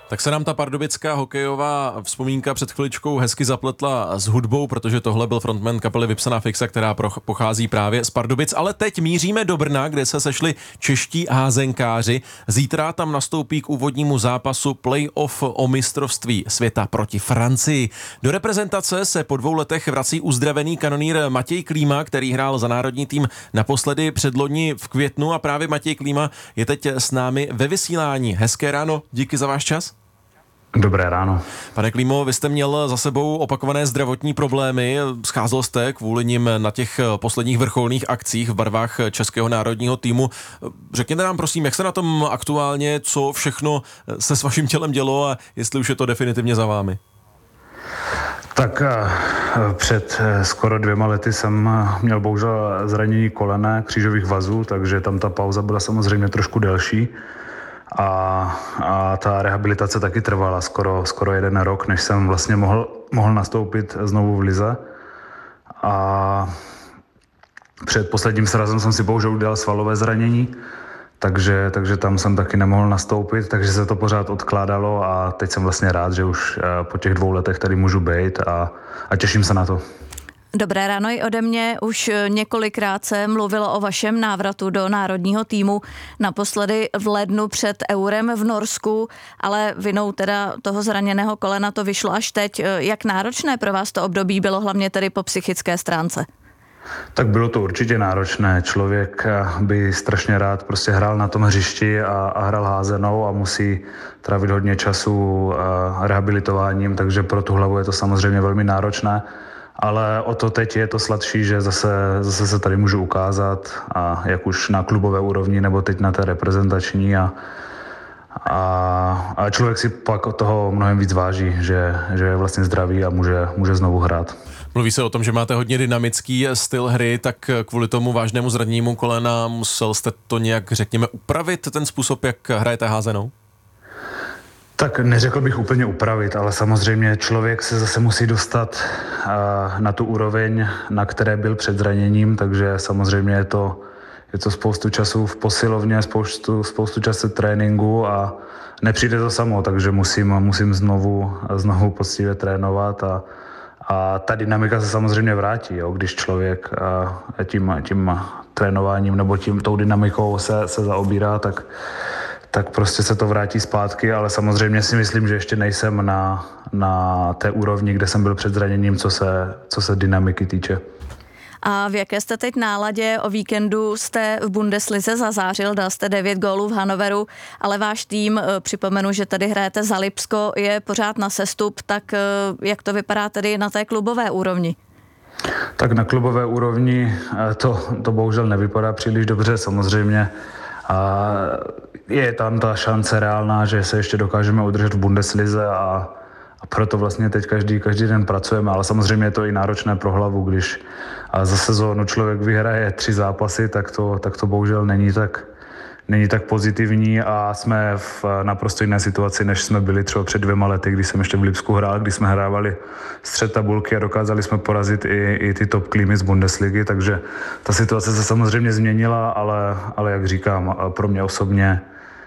Tak se nám ta pardubická hokejová vzpomínka před chviličkou hezky zapletla s hudbou, protože tohle byl frontman kapely Vypsaná fixa, která pochází právě z Pardubic. Ale teď míříme do Brna, kde se sešli čeští házenkáři. Zítra tam nastoupí k úvodnímu zápasu play-off o mistrovství světa proti Francii. Do reprezentace se po 2 letech vrací uzdravený kanonýr Matěj Klíma, který hrál za národní tým naposledy předloni v květnu, a právě Matěj Klíma je teď s námi ve vysílání. Hezké ráno, díky za váš čas. Dobré ráno. Pane Klímo, vy jste měl za sebou opakované zdravotní problémy, scházel jste kvůli nim na těch posledních vrcholných akcích v barvách českého národního týmu. Řekněte nám prosím, jak se na tom aktuálně, co všechno se s vaším tělem dělo a jestli už je to definitivně za vámi? Tak před skoro 2 lety jsem měl bohužel zranění kolene, křížových vazů, takže tam ta pauza byla samozřejmě trošku delší. A ta rehabilitace taky trvala skoro 1 rok, než jsem vlastně mohl nastoupit znovu v lize. A před posledním srazem jsem si bohužel udělal svalové zranění, takže tam jsem taky nemohl nastoupit, takže se to pořád odkládalo a teď jsem vlastně rád, že už po těch 2 letech tady můžu být a těším se na to. Dobré ráno i ode mě. Už několikrát se mluvilo o vašem návratu do národního týmu. Naposledy v lednu před Eurem v Norsku, ale vinou teda toho zraněného kolena to vyšlo až teď. Jak náročné pro vás to období bylo, hlavně tedy po psychické stránce? Tak bylo to určitě náročné. Člověk by strašně rád prostě hrál na tom hřišti a hrál házenou a musí trávit hodně času rehabilitováním, takže pro tu hlavu je to samozřejmě velmi náročné. Ale o to teď je to sladší, že zase se tady můžu ukázat, a jak už na klubové úrovni nebo teď na té reprezentační a člověk si pak od toho mnohem víc váží, že je vlastně zdravý a může znovu hrát. Mluví se o tom, že máte hodně dynamický styl hry, tak kvůli tomu vážnému zraněnímu kolena musel jste to nějak, řekněme, upravit, ten způsob, jak hrajete házenou? Tak neřekl bych úplně upravit, ale samozřejmě člověk se zase musí dostat na tu úroveň, na které byl před zraněním, takže samozřejmě je to spoustu času v posilovně, spoustu času tréninku a nepřijde to samo, takže musím znovu poctivě trénovat a ta dynamika se samozřejmě vrátí, jo, když člověk tím trénováním nebo tou dynamikou se zaobírá, tak prostě se to vrátí zpátky, ale samozřejmě si myslím, že ještě nejsem na té úrovni, kde jsem byl před zraněním, co se dynamiky týče. A v jaké jste teď náladě? O víkendu jste v Bundeslize zazářil, dal jste 9 gólů v Hannoveru, ale váš tým, připomenu, že tady hrajete za Lipsko, je pořád na sestup, tak jak to vypadá tedy na té klubové úrovni? Tak na klubové úrovni to bohužel nevypadá příliš dobře, samozřejmě. A je tam ta šance reálná, že se ještě dokážeme udržet v Bundeslize a proto vlastně teď každý den pracujeme, ale samozřejmě je to i náročné pro hlavu, když za sezónu člověk vyhraje 3 zápasy, tak to bohužel není tak pozitivní a jsme v naprosto jiné situaci, než jsme byli třeba před 2 lety, když jsem ještě v Lipsku hrál, když jsme hrávali střed tabulky a dokázali jsme porazit i ty top klímy z Bundesligy, takže ta situace se samozřejmě změnila, ale jak říkám, pro mě osobně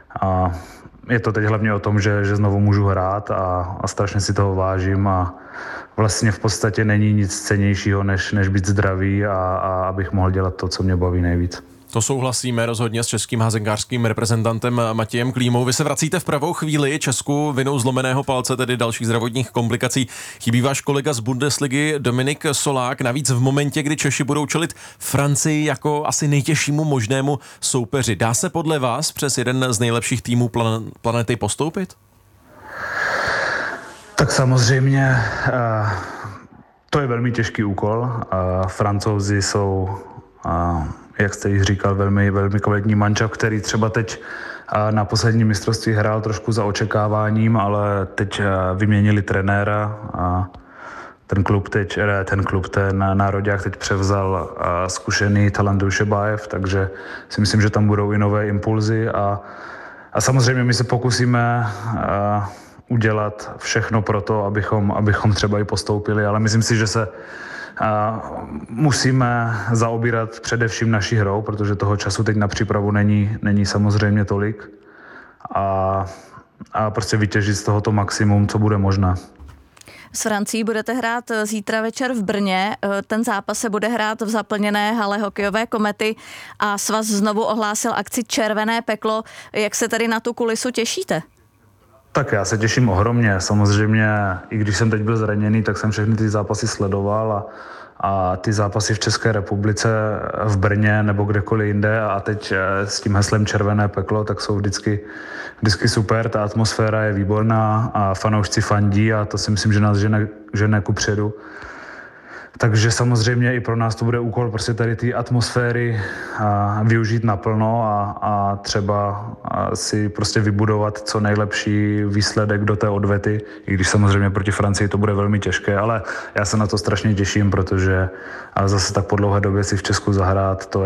je to teď hlavně o tom, že znovu můžu hrát a strašně si toho vážím a vlastně v podstatě není nic cennějšího, než být zdravý a abych mohl dělat to, co mě baví nejvíc. To souhlasíme rozhodně s českým házenkářským reprezentantem Matějem Klímou. Vy se vracíte v pravou chvíli, Česku vinou zlomeného palce, tedy dalších zdravotních komplikací. Chybí váš kolega z Bundesligy Dominik Solák, navíc v momentě, kdy Češi budou čelit Francii jako asi nejtěžšímu možnému soupeři. Dá se podle vás přes jeden z nejlepších týmů planety postoupit? Tak samozřejmě to je velmi těžký úkol. Francouzi jsou, jak jste již říkal, velmi, velmi kvalitní mančav, který třeba teď na poslední mistrovství hrál trošku za očekáváním, ale teď vyměnili trenéra a ten nároďák teď převzal zkušený Talant Dušebájev, takže si myslím, že tam budou i nové impulzy a samozřejmě my se pokusíme udělat všechno pro to, abychom třeba i postoupili, ale myslím si, že se musíme zaobírat především naší hrou, protože toho času teď na přípravu není samozřejmě tolik. a prostě vytěžit z tohoto maximum, co bude možné. S Francií budete hrát zítra večer v Brně. Ten zápas se bude hrát v zaplněné hale hokejové Komety a svaz znovu ohlásil akci Červené peklo. Jak se tady na tu kulisu těšíte? Tak já se těším ohromně. Samozřejmě, i když jsem teď byl zraněný, tak jsem všechny ty zápasy sledoval a ty zápasy v České republice, v Brně nebo kdekoliv jinde a teď s tím heslem Červené peklo, tak jsou vždycky super, ta atmosféra je výborná a fanoušci fandí a to si myslím, že nás žene kupředu. Takže samozřejmě i pro nás to bude úkol prostě tady ty atmosféry využít naplno a třeba si prostě vybudovat co nejlepší výsledek do té odvety, i když samozřejmě proti Francii to bude velmi těžké, ale já se na to strašně těším, protože zase tak po dlouhé době si v Česku zahrát, to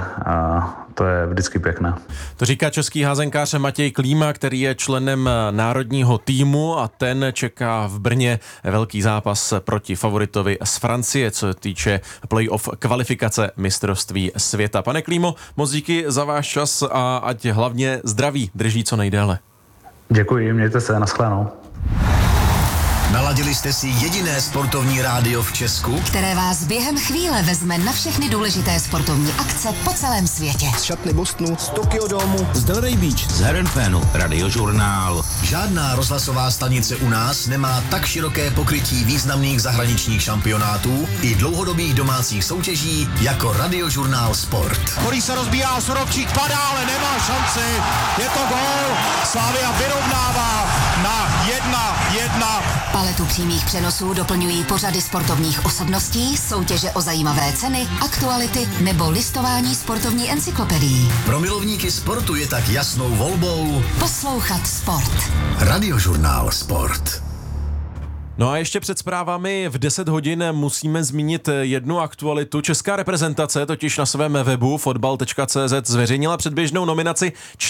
je vždycky pěkné. To říká český házenkář Matěj Klíma, který je členem národního týmu a ten čeká v Brně velký zápas proti favoritovi z Francie, co týče playoff kvalifikace mistrovství světa. Pane Klímo, moc díky za váš čas a ať hlavně zdraví drží co nejdéle. Děkuji, mějte se, nashledanou. Naladili jste si jediné sportovní rádio v Česku, které vás během chvíle vezme na všechny důležité sportovní akce po celém světě. Z šatny Bostonu, z Tokyo Domu, z Delray Beach, z Herenfenu, Radiožurnál. Žádná rozhlasová stanice u nás nemá tak široké pokrytí významných zahraničních šampionátů i dlouhodobých domácích soutěží jako Radiožurnál Sport. Který se rozbíjá, Sorokčík padá, ale nemá šanci. Je to gól. Slavia vyrovnává na 1-1. Paletu přímých přenosů doplňují pořady sportovních osobností, soutěže o zajímavé ceny, aktuality nebo listování sportovní encyklopedií. Pro milovníky sportu je tak jasnou volbou poslouchat sport. Radiožurnál Sport. No a ještě před zprávami v 10 hodin musíme zmínit jednu aktualitu. Česká reprezentace totiž na svém webu fotbal.cz zveřejnila předběžnou nominaci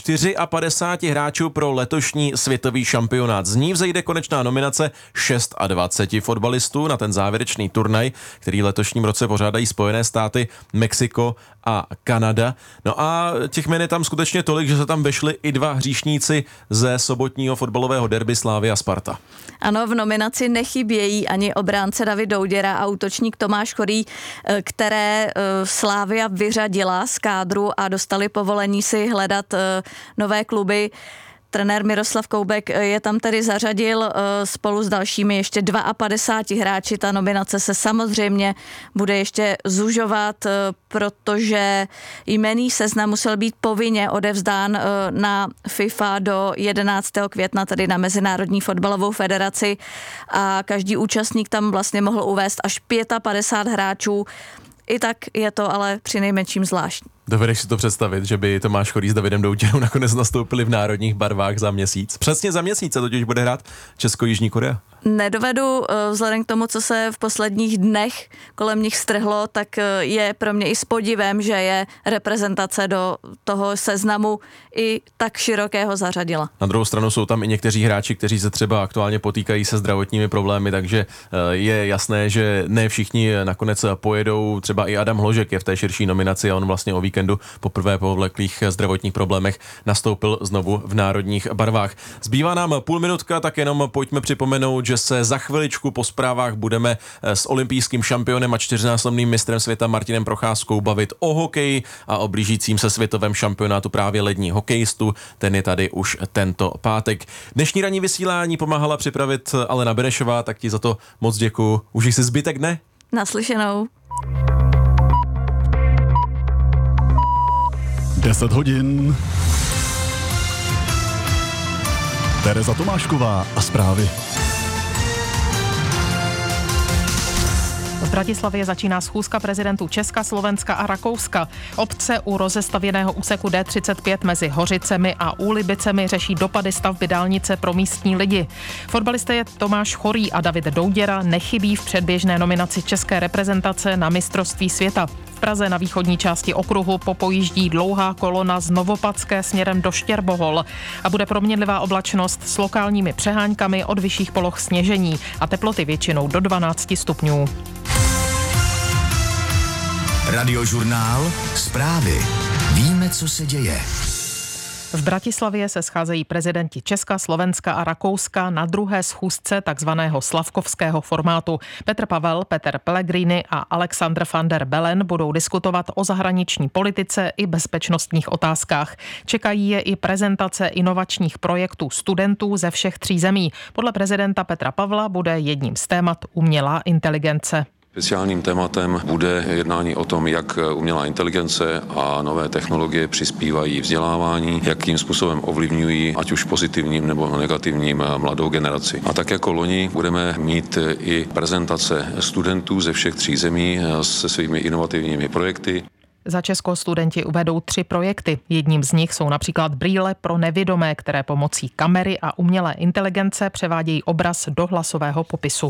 54 hráčů pro letošní světový šampionát. Z ní vzejde konečná nominace 26 fotbalistů na ten závěrečný turnaj, který letošním roce pořádají Spojené státy, Mexiko a Kanada. No a těch jmen je tam skutečně tolik, že se tam vešli i dva hříšníci ze sobotního fotbalového derby Slavia Sparta. Ano, v nominaci nechybějí ani obránce David Douděra a útočník Tomáš Chorý, které Slavia vyřadila z kádru a dostali povolení si hledat nové kluby. Trenér Miroslav Koubek je tam tedy zařadil spolu s dalšími ještě 52 hráči. Ta nominace se samozřejmě bude ještě zužovat, protože jmenný seznam musel být povinně odevzdán na FIFA do 11. května, tedy na Mezinárodní fotbalovou federaci a každý účastník tam vlastně mohl uvést až 55 hráčů. I tak je to ale přinejmenším zvláštní. Dovedeš si to představit, že by Tomáš Chorý s Davidem Douděrou nakonec nastoupili v národních barvách za měsíc? Přesně za měsíc se totiž bude hrát Česko-Jižní Korea. Nedovedu, vzhledem k tomu, co se v posledních dnech kolem nich strhlo, tak je pro mě i s podivem, že je reprezentace do toho seznamu i tak širokého zařadila. Na druhou stranu jsou tam i někteří hráči, kteří se třeba aktuálně potýkají se zdravotními problémy, takže je jasné, že ne všichni nakonec pojedou. Třeba i Adam Hložek je v té širší nominaci a on vlastně o víkendu poprvé po vleklých zdravotních problémech nastoupil znovu v národních barvách. Zbývá nám půl minutka, tak jenom pojďme připomenout, že se za chviličku po zprávách budeme s olympijským šampionem a 4násobným mistrem světa Martinem Procházkou bavit o hokeji a o blížícím se světovém šampionátu právě lední hokejistů. Ten je tady už tento pátek. Dnešní ranní vysílání pomáhala připravit Alena Benešová, tak ti za to moc děkuju. Užij si zbytek dne. Naslyšenou. 10 hodin. Tereza Tomášková a zprávy. V Bratislavě začíná schůzka prezidentů Česka, Slovenska a Rakouska. Obce u rozestavěného úseku D35 mezi Hořicemi a Úlibicemi řeší dopady stavby dálnice pro místní lidi. Fotbalisté je Tomáš Chorý a David Douděra nechybí v předběžné nominaci české reprezentace na mistrovství světa. V Praze na východní části okruhu popojíždí dlouhá kolona z Novopadské směrem do Štěrbohol a bude proměnlivá oblačnost s lokálními přeháňkami od vyšších poloh sněžení a teploty většinou do 12 stupňů. Radiožurnál Zprávy. Víme, co se děje. V Bratislavě se scházejí prezidenti Česka, Slovenska a Rakouska na druhé schůzce takzvaného slavkovského formátu. Petr Pavel, Peter Pellegrini a Alexander van der Bellen budou diskutovat o zahraniční politice i bezpečnostních otázkách. Čekají je i prezentace inovačních projektů studentů ze všech 3 zemí. Podle prezidenta Petra Pavla bude jedním z témat umělá inteligence. Speciálním tématem bude jednání o tom, jak umělá inteligence a nové technologie přispívají vzdělávání, jakým způsobem ovlivňují, ať už pozitivním nebo negativním, mladou generaci. A tak jako loni budeme mít i prezentace studentů ze všech 3 zemí se svými inovativními projekty. Za Česko studenti uvedou 3 projekty. Jedním z nich jsou například brýle pro nevidomé, které pomocí kamery a umělé inteligence převádějí obraz do hlasového popisu.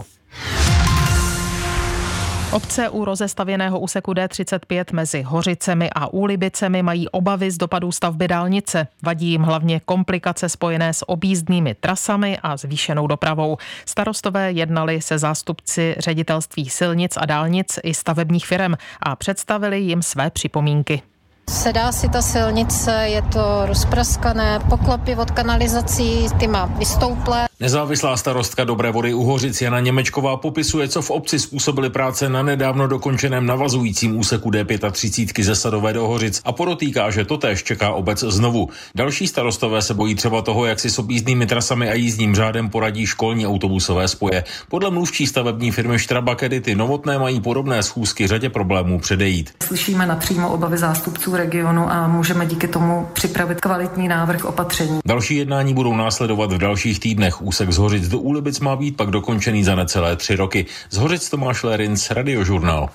Obce u rozestavěného úseku D35 mezi Hořicemi a Úlibicemi mají obavy z dopadů stavby dálnice. Vadí jim hlavně komplikace spojené s objízdnými trasami a zvýšenou dopravou. Starostové jednali se zástupci ředitelství silnic a dálnic i stavebních firem a představili jim své připomínky. Sedá si ta silnice, je to rozpraskané, poklopy od kanalizací, ty má vystouplé. Nezávislá starostka Dobré Vody u Hořic Jana Němečková popisuje, co v obci způsobily práce na nedávno dokončeném navazujícím úseku D35 ze Sadové do Hořic a podotýká, že totéž čeká obec znovu. Další starostové se bojí třeba toho, jak si s objízdnými trasami a jízdním řádem poradí školní autobusové spoje. Podle mluvčí stavební firmy Štrabak Edity Novotné mají podobné schůzky řadě problémů předejít. Slyšíme napřímo obavy zástupců regionu a můžeme díky tomu připravit kvalitní návrh opatření. Další jednání budou následovat v dalších týdnech. Úsek z Hořic do Úlibic má být pak dokončený za necelé 3 roky. Z Hořic Tomáš Lérinc, Radiožurnál.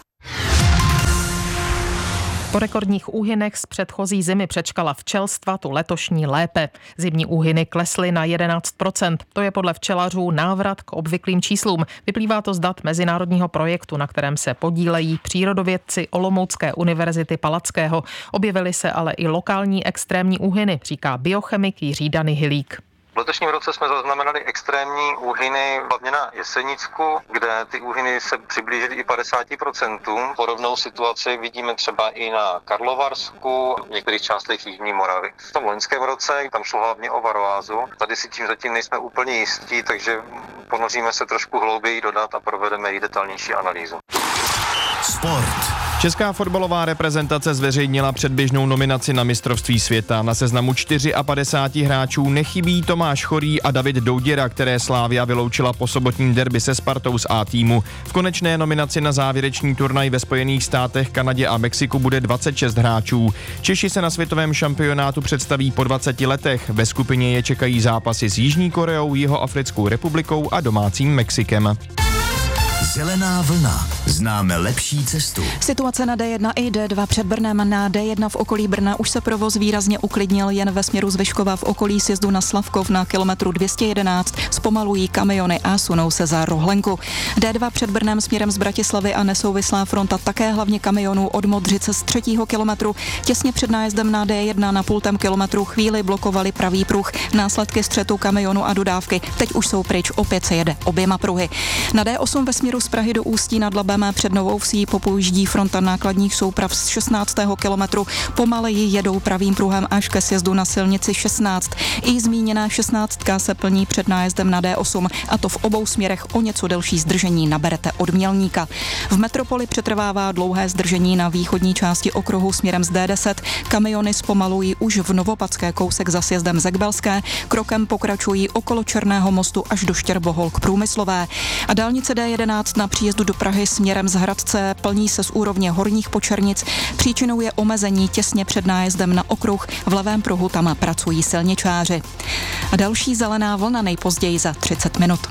Po rekordních úhynech z předchozí zimy přečkala včelstva tu letošní lépe. Zimní úhyny klesly na 11%. To je podle včelařů návrat k obvyklým číslům. Vyplývá to z dat mezinárodního projektu, na kterém se podílejí přírodovědci Olomoucké univerzity Palackého. Objevily se ale i lokální extrémní úhyny, říká biochemik Jiří Danihilík. V letošním roce jsme zaznamenali extrémní úhyny hlavně na Jesenicku, kde ty úhyny se přiblížily i 50%. Podobnou situaci vidíme třeba i na Karlovarsku, v některých částech Jižní Moravy. V tom loňském roce tam šlo hlavně o varoázu. Tady si tím zatím nejsme úplně jistí, takže ponoříme se trošku hlouběji do dat a provedeme i detailnější analýzu. Sport. Česká fotbalová reprezentace zveřejnila předběžnou nominaci na mistrovství světa. Na seznamu 54 hráčů nechybí Tomáš Chorý a David Douděra, které Slavia vyloučila po sobotním derby se Spartou z A týmu. V konečné nominaci na závěrečný turnaj ve Spojených státech, Kanadě a Mexiku bude 26 hráčů. Češi se na světovém šampionátu představí po 20 letech. Ve skupině je čekají zápasy s Jižní Koreou, Jihoafrickou republikou a domácím Mexikem. Zelená vlna. Známe lepší cestu. Situace na D1 i D2 před Brnem. Na D1 v okolí Brna už se provoz výrazně uklidnil, jen ve směru z Vyškova v okolí sjezdu na Slavkov na kilometru 211 zpomalují kamiony a sunou se za rohlenku. D2 před Brnem směrem z Bratislavy a nesouvislá fronta také hlavně kamionů od Modřice z 3. kilometru. Těsně před nájezdem na D1 na 0,5 kilometru chvíli blokovali pravý pruh. Následky střetu kamionu a dodávky. Teď už jsou pryč, opět se jede oběma pruhy. Na D8 ve směru z Prahy do Ústí nad Labem před Novou Vsí popouždí fronta nákladních souprav z 16. kilometru. Pomaleji jedou pravým pruhem až ke sjezdu na silnici 16. I zmíněná 16 se plní před nájezdem na D8 a to v obou směrech o něco delší zdržení naberete od Mělníka. V metropoli přetrvává dlouhé zdržení na východní části okruhu směrem z D10. Kamiony zpomalují už v Novopadské kousek za sjezdem Zekbelské. Krokem pokračují okolo Černého mostu až do Štěrbohol k Průmyslové. A dálnice D11 na příjezdu do Prahy směrem z Hradce plní se z úrovně Horních Počernic. Příčinou je omezení těsně před nájezdem na okruh. V levém pruhu tam pracují silničáři. A další zelená vlna nejpozději za 30 minut.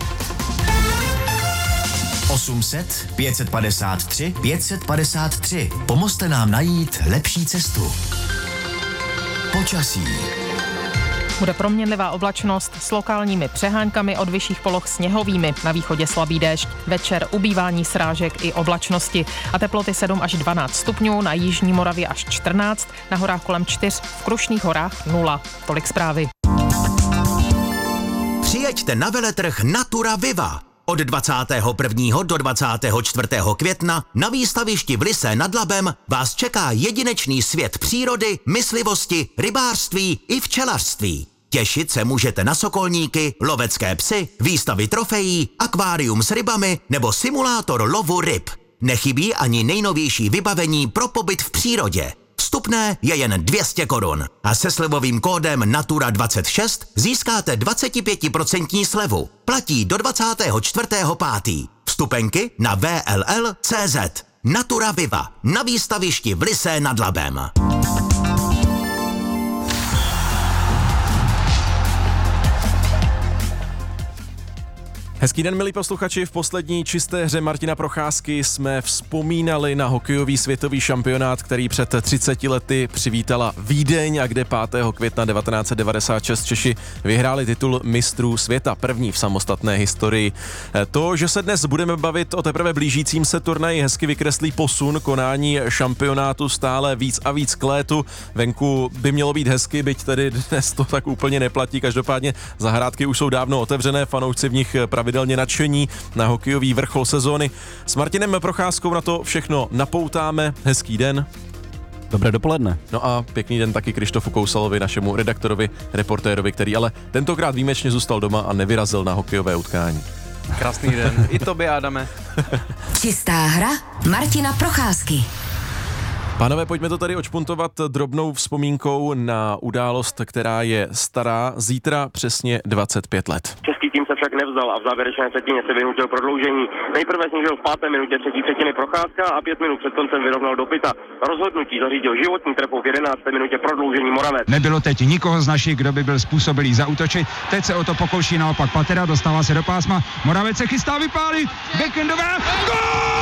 800 553 553. Pomozte nám najít lepší cestu. Počasí. Bude proměnlivá oblačnost s lokálními přeháňkami, od vyšších poloh sněhovými, na východě slabý déšť, večer ubývání srážek i oblačnosti a teploty 7 až 12 stupňů, na jižní Moravě až 14, na horách kolem 4, v Krušných horách 0. Tolik zprávy. Přijeďte na veletrh Natura Viva. Od 21. do 24. května na výstavišti v Lysé nad Labem vás čeká jedinečný svět přírody, myslivosti, rybářství i včelařství. Těšit se můžete na sokolníky, lovecké psy, výstavy trofejí, akvárium s rybami nebo simulátor lovu ryb. Nechybí ani nejnovější vybavení pro pobyt v přírodě. Vstupné je jen 200 korun a se slevovým kódem Natura26 získáte 25% slevu. Platí do 24.5. Vstupenky na VLL.cz. Natura Viva na výstavišti v Lysé nad Labem. Hezký den, milí posluchači. V poslední čisté hře Martina Procházky jsme vzpomínali na hokejový světový šampionát, který před 30 lety přivítala Vídeň a kde 5. května 1996 Češi vyhráli titul mistrů světa, první v samostatné historii. To, že se dnes budeme bavit o teprve blížícím se turnaji, hezky vykreslí posun konání šampionátu stále víc a víc k létu. Venku by mělo být hezky, byť tedy dnes to tak úplně neplatí. Každopádně zahrádky už jsou dávno otevřené, fanoušci v nich pravidelně nadšení na hokejový vrchol sezóny. S Martinem Procházkou na to všechno napoutáme. Hezký den. Dobré dopoledne. No a pěkný den taky Krištofu Kousalovi, našemu redaktorovi, reportérovi, který ale tentokrát výjimečně zůstal doma a nevyrazil na hokejové utkání. Krásný den. I tobě, Adame. Čistá hra Martina Procházky. Pánové, pojďme to tady očpuntovat drobnou vzpomínkou na událost, která je stará zítra přesně 25 let. Český tým se však nevzdal a v závěrečné třetině se vynutil prodloužení. Nejprve snížil v 5. minutě třetí třetiny Procházka a 5 minut před koncem vyrovnal do pita. Rozhodnutí zařídil životní trefou v 11. minutě prodloužení Moravec. Nebylo teď nikoho z našich, kdo by byl způsobilý zaútočit. Teď se o to pokouší naopak Patera, dostává se do pásma. Moravec se chystá vypálit. Backendová. Gól!